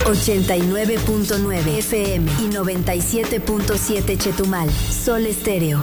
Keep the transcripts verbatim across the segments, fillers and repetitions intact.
ochenta y nueve punto nueve F M y noventa y siete punto siete Chetumal. Sol Estéreo.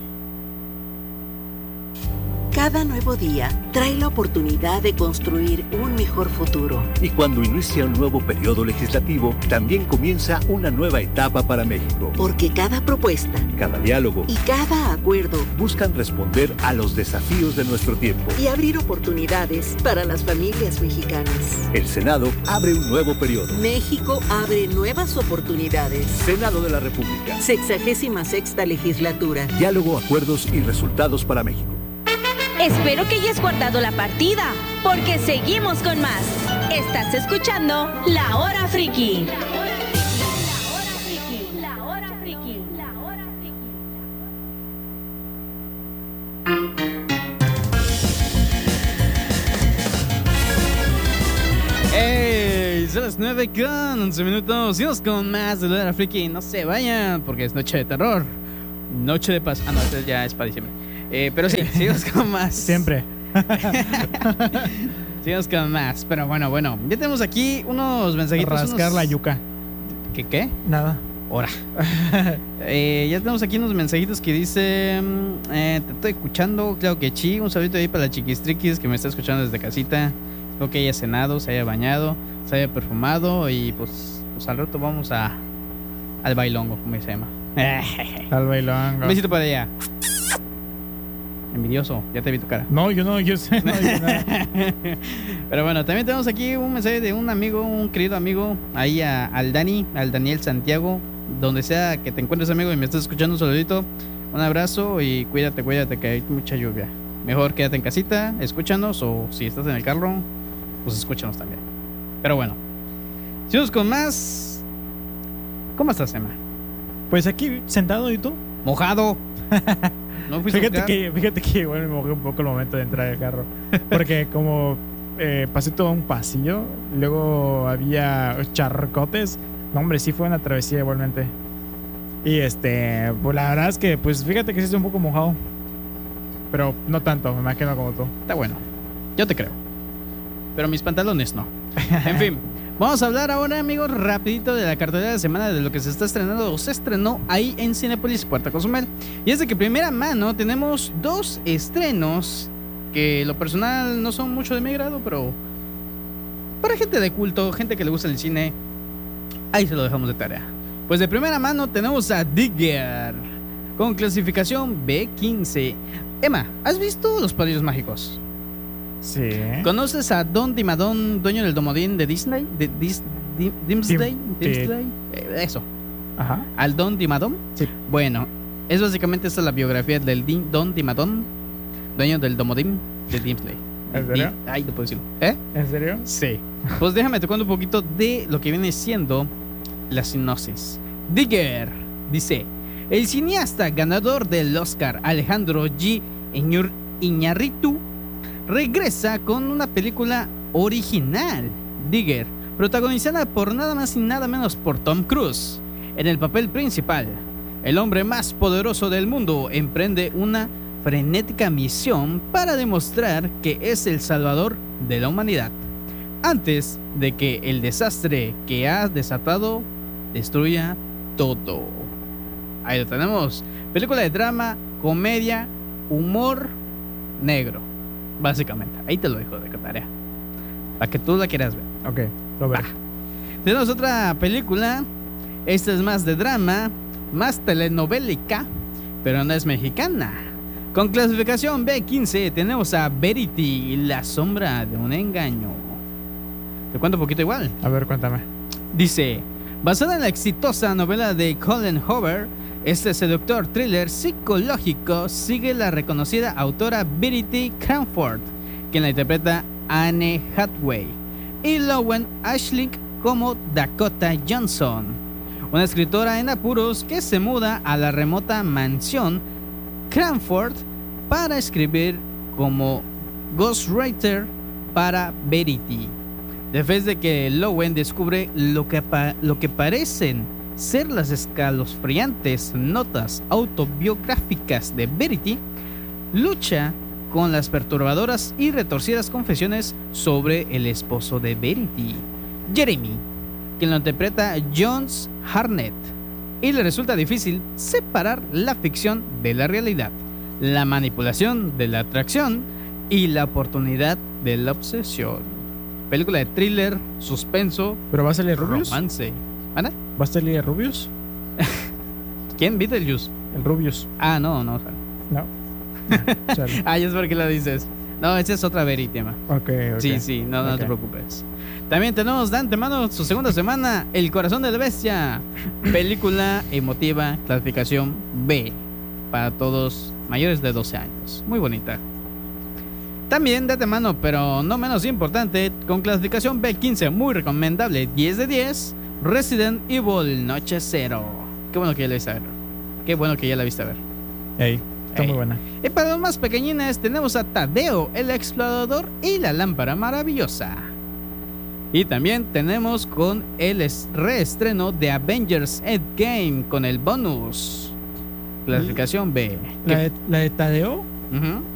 Cada nuevo día trae la oportunidad de construir un mejor futuro. Y cuando inicia un nuevo periodo legislativo, también comienza una nueva etapa para México. Porque cada propuesta, cada diálogo y cada acuerdo buscan responder a los desafíos de nuestro tiempo y abrir oportunidades para las familias mexicanas. El Senado abre un nuevo periodo. México abre nuevas oportunidades. Senado de la República. Sexagésima sexta legislatura. Diálogo, acuerdos y resultados para México. Espero que hayas guardado la partida, porque seguimos con más. Estás escuchando La Hora Friki. La Hora Friki, La Hora Friki, La Hora Friki. ¡Ey! Son las nueve con once minutos. Seguimos con más de La Hora Friki. No se vayan, porque es noche de terror. Noche de paz. Ah, no, esto ya es para diciembre. Eh, pero sí, sigamos con más. Siempre. Sigamos con más. Pero bueno, bueno. Ya tenemos aquí unos mensajitos. Rascar unos... la yuca. ¿Qué qué? Nada. Ahora. eh, ya tenemos aquí unos mensajitos que dicen: eh, te estoy escuchando, claro que sí. Un saludito ahí para la chiquistriquis que me está escuchando desde casita. Espero que haya cenado, se haya bañado, se haya perfumado. Y pues, pues al rato vamos a al bailongo, como se llama. Al bailongo. Un besito para allá. Envidioso, ya te vi tu cara. No, yo no, yo sé. No, yo nada. Pero bueno, también tenemos aquí un mensaje de un amigo, un querido amigo, ahí a, al Dani, al Daniel Santiago, donde sea que te encuentres, amigo, y me estás escuchando, un saludito, un abrazo y cuídate, cuídate, que hay mucha lluvia. Mejor quédate en casita, escúchanos, o si estás en el carro, pues escúchanos también. Pero bueno, seguimos con más. ¿Cómo estás, Emma? Pues aquí, sentado, ¿y tú? Mojado. No fíjate que, fíjate que igual me mojé un poco el momento de entrar al carro. Porque como eh, pasé todo un pasillo, luego había charcotes. No, hombre, sí fue una travesía igualmente. Y este, pues la verdad es que, pues fíjate que sí estoy un poco mojado. Pero no tanto, me imagino como tú. Está bueno, yo te creo. Pero mis pantalones no. En fin. Vamos a hablar ahora, amigos, rapidito de la cartelera de la semana, de lo que se está estrenando o se estrenó ahí en Cinépolis Puerto Cozumel. Y es de que primera mano tenemos dos estrenos que lo personal no son mucho de mi grado, pero para gente de culto, gente que le gusta el cine, ahí se lo dejamos de tarea. Pues de primera mano tenemos a Digger con clasificación B quince. Emma, ¿has visto Los Padrinos Mágicos? Sí. ¿Conoces a Don Dimadón, dueño del Domodín de Disney? ¿De Dis, Dim, Dimsday? Dimsday? Eh, eso. Ajá. ¿Al Don Dimadón? Sí. Bueno, es básicamente esta la biografía del Dim, Don Dimadón, dueño del Domodín de Dimsday. ¿En serio? Di, ay, no puedo decirlo. ¿Eh? ¿En serio? Sí. Pues déjame te cuento un poquito de lo que viene siendo la sinopsis. Digger dice: el cineasta ganador del Oscar Alejandro G. Iñárritu regresa con una película original, Digger, protagonizada por nada más y nada menos por Tom Cruise. En el papel principal, el hombre más poderoso del mundo emprende una frenética misión para demostrar que es el salvador de la humanidad, antes de que el desastre que ha desatado destruya todo. Ahí lo tenemos. Película de drama, comedia, humor negro. Básicamente, ahí te lo dejo de tarea, para que tú la quieras ver. Ok, lo veré. Ah. Tenemos otra película. Esta es más de drama, más telenovélica, pero no es mexicana. Con clasificación B quince tenemos a Verity, la sombra de un engaño. Te cuento un poquito igual. A ver, cuéntame. Dice: basada en la exitosa novela de Colin Hoover, este seductor thriller psicológico sigue la reconocida autora Verity Crawford, quien la interpreta Anne Hathaway, y Lowen Ashling como Dakota Johnson, una escritora en apuros que se muda a la remota mansión Crawford para escribir como ghostwriter para Verity. Después de que Lowen descubre lo que, pa- lo que parecen ser las escalofriantes notas autobiográficas de Verity, lucha con las perturbadoras y retorcidas confesiones sobre el esposo de Verity, Jeremy, quien lo interpreta Jones Hartnett, y le resulta difícil separar la ficción de la realidad, la manipulación de la atracción y la oportunidad de la obsesión. Película de thriller, suspenso, ¿Pero va a salir Rubius? romance. ¿Ana? ¿Va a salir Rubius? ¿Quién? Beetlejuice. El Rubius. Ah, no, no. No. Chale. Ah, ya es porque lo dices. No, esa es otra verítima. Ok, ok. Sí, sí, no, no Ok. te preocupes. También tenemos de antemano su segunda semana, El corazón de la bestia. Película emotiva, clasificación B, para todos mayores de doce años. Muy bonita. También de antemano, pero no menos importante, con clasificación B quince, muy recomendable, diez de diez, Resident Evil Noche Cero. Qué bueno que ya la viste a ver. Qué bueno que ya la viste a ver. Ey, está Ey. muy buena. Y para los más pequeñines tenemos a Tadeo, el explorador y la lámpara maravillosa. Y también tenemos con el es- reestreno de Avengers Endgame con el bonus. Clasificación B. ¿La Que- de, la de Tadeo? Ujú.